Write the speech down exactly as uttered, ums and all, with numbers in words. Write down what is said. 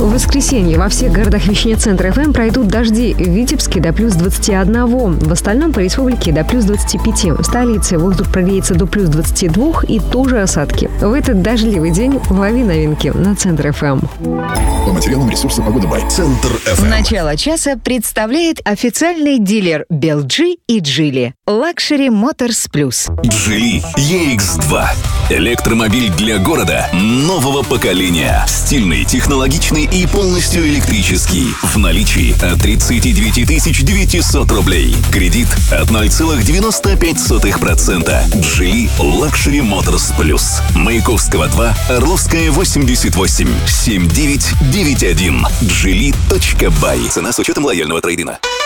В воскресенье во всех городах вещания центра эф эм пройдут дожди. В Витебске до плюс двадцати одного. В остальном по республике до плюс двадцати пяти. В столице воздух прогреется до плюс двадцати двух и тоже осадки. В этот дождливый день лови новинки на центр эф эм. По материалам ресурса «Погода Бай». Центр эф эм. Начало часа представляет официальный дилер Белджи и Джили. Luxury Motors Plus. Джили и икс два. Электромобиль для города нового поколения. Стильный, технологичный и полностью электрический. В наличии от тридцати девяти тысяч девятисот рублей. Кредит от ноль целых девяносто пять сотых процента. Джили Luxury Motors Plus. Маяковского два, Орловская восемьдесят восемь. семь девять девять один. джили точка бай. Цена с учетом лояльного трейдина.